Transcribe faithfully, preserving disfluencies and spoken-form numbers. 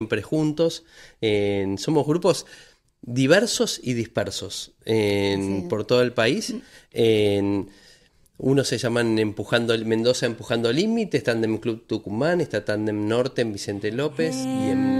siempre juntos. Eh, somos grupos diversos y dispersos en, Sí. por todo el país. En, unos se llaman Empujando Mendoza Empujando Límites, Tandem Club Tucumán, está Tandem Norte en Vicente López y en